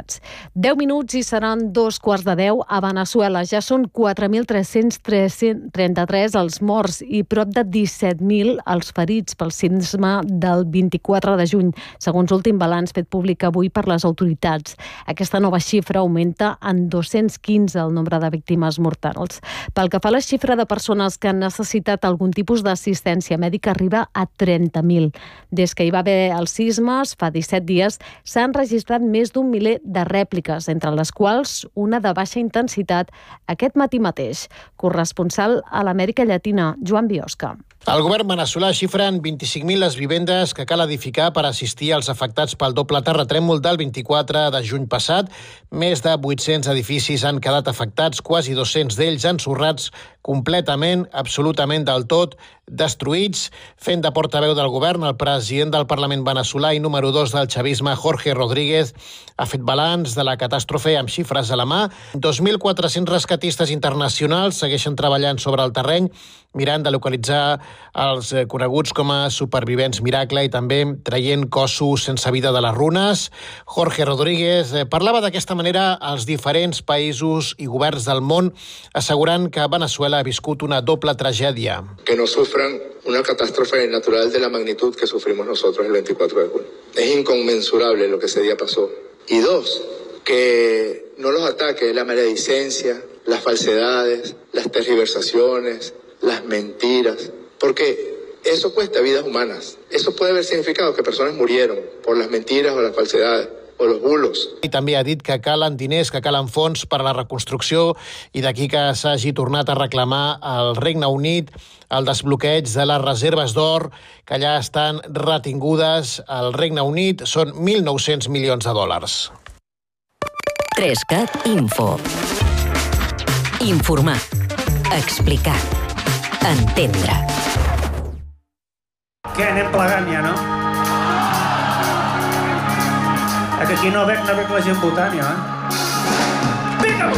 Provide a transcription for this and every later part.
afectats. 10 minuts i seran 2:15 a Veneçuela. Ja són 4.333 els morts i prop de 17.000 els ferits pel sisme del 24 de juny, segons l'últim balanç fet públic avui per les autoritats. Aquesta nova xifra augmenta en 215 el nombre de víctimes mortals. Pel que fa a la xifra de persones que han necessitat algun tipus d'assistència mèdica, arriba a 30.000. Des que hi va haver els sismes, fa 17 dies, s'han registrat més d'un miler de rèpliques, entre les quals una de baixa intensitat aquest matí mateix. Corresponsal a l'Amèrica Llatina, Joan Biosca. El govern veneçolà xifra en 25.000 les vivendes que cal edificar per assistir als afectats pel doble terratrèmol del 24 de juny passat. Més de 800 edificis han quedat afectats, quasi 200 d'ells ensorrats completament, absolutament del tot, destruïts. Fent de portaveu del govern, el president del Parlament veneçolà i número 2 del chavisme, Jorge Rodríguez, ha fet balanç de la catàstrofe amb xifres a la mà. 2.400 rescatistes internacionals segueixen treballant sobre el terreny, mirant de localitzar els coneguts com a supervivents miracle i també traient cossos sense vida de les runes. Jorge Rodríguez parlava d'aquesta manera als diferents països i governs del món, assegurant que Veneçuela ha viscut una doble tragèdia. Que no sufran una catástrofe natural de la magnitud que sufrimos nosotros el 24 de junio. Es inconmensurable lo que ese día pasó. Y dos, que no los ataque la maledicencia, las falsedades, las tergiversaciones, las mentiras, porque eso cuesta vidas humanas. Eso puede haber significado que personas murieron por las mentiras o las falsedades o los bulos. I també ha dit que calen diners, que calen fons per a la reconstrucció i d'aquí que s'hagi tornat a reclamar al Regne Unit el desbloqueig de les reserves d'or que allà estan retingudes al Regne Unit. Són 1.900 milions de dòlars. 3CAT Info. Informar. Explicar. Entendre. Què, anem plegant ja, no? Que aquí no veig la gent votant, ja, Vinga!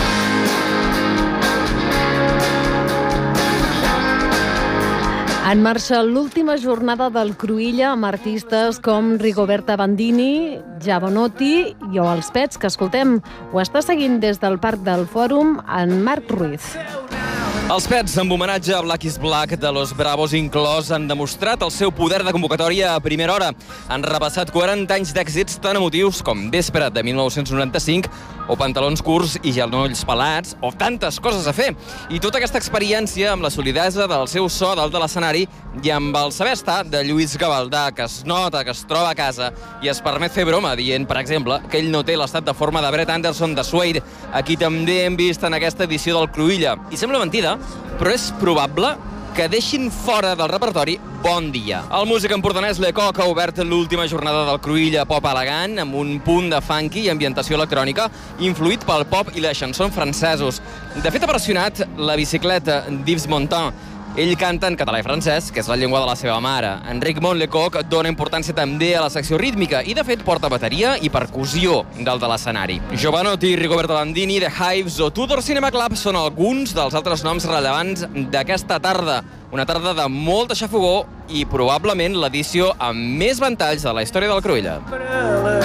En marxa l'última jornada del Cruïlla amb artistes com Rigoberta Bandini, Javonotti i els Pets, que escoltem. Ho està seguint des del Parc del Fòrum en Marc Ruiz. Els Pets, amb homenatge a Black is Black de Los Bravos inclòs, han demostrat el seu poder de convocatòria a primera hora. Han repassat 40 anys d'èxits tan emotius com Vespre de 1995 o Pantalons curts i genolls pelats o tantes coses a fer. I tota aquesta experiència amb la solidesa del seu so dalt de l'escenari i amb el saber estar de Lluís Gavaldà, que es nota que es troba a casa i es permet fer broma dient, per exemple, que ell no té l'estat de forma de Brett Anderson de Suede, a qui també hem vist en aquesta edició del Cruïlla. I sembla mentida, però és probable que deixin fora del repertori Bon Dia. El músic empordanès Lecoq ha obert l'última jornada del Cruïlla pop elegant amb un punt de funky i ambientació electrònica influït pel pop i la chanson francesos. De fet, ha versionat la bicicleta d'Yves Montand. Ell canta en català i francès, que és la llengua de la seva mare. Enric Mont Lecoq dona importància també a la secció rítmica i, de fet, porta bateria i percussió dalt de l'escenari. Jovanotti, Rigoberta Bandini, The Hives o Tudor Cinema Club són alguns dels altres noms rellevants d'aquesta tarda. Una tarda de molta xafogor i probablement l'edició amb més ventalls de la història del Cruïlla.